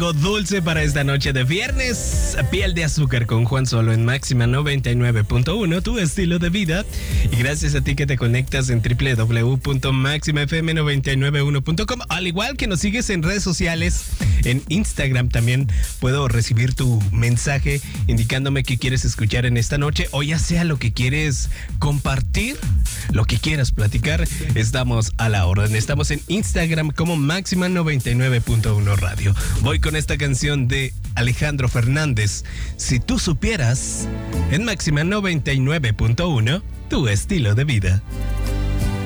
algo dulce para esta noche de viernes. Piel de azúcar con Juan Solo en Máxima 99.1, tu estilo de vida. Y gracias a ti que te conectas en www.maximafm991.com. Al igual que nos sigues en redes sociales, en Instagram también puedo recibir tu mensaje indicándome qué quieres escuchar en esta noche, o ya sea lo que quieres compartir, lo que quieras platicar. Estamos a la orden. Estamos en Instagram como Máxima 99.1 Radio. Voy con esta canción de Alejandro Fernández, Si tú supieras, en Máxima 99.1, tu estilo de vida.